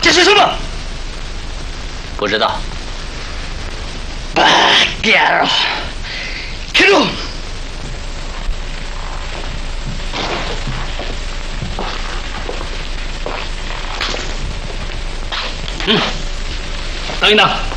这是什么？ 不知道。 Bagheera， 开路！ 当一当。